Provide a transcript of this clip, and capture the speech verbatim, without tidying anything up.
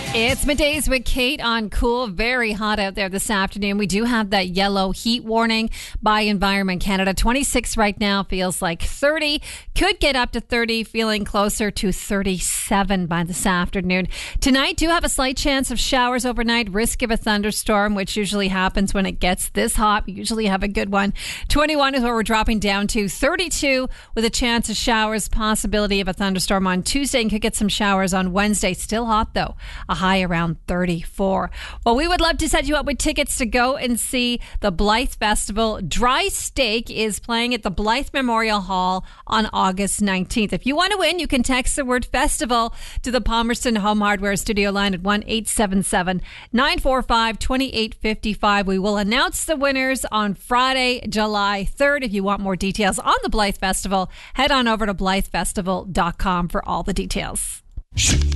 It's middays with Kate on Cool. Very hot out there this afternoon. We do have that yellow heat warning by Environment Canada. twenty-six right now, feels like thirty. Could get up to thirty, feeling closer to thirty-seven by this afternoon. Tonight, do have a slight chance of showers overnight. Risk of a thunderstorm, which usually happens when it gets this hot. We usually have a good one. twenty-one is where we're dropping down to. thirty-two with a chance of showers. Possibility of a thunderstorm on Tuesday, and could get some showers on Wednesday. Still hot, though. A high around thirty-four. Well, we would love to set you up with tickets to go and see the Blythe Festival. Dry Steak is playing at the Blythe Memorial Hall on August nineteenth. If you want to win, you can text the word festival to the Palmerston Home Hardware studio line at one eight seven seven, nine four five, two eight five five. We will announce the winners on Friday, July third. If you want more details on the Blythe Festival, head on over to blythe festival dot com for all the details.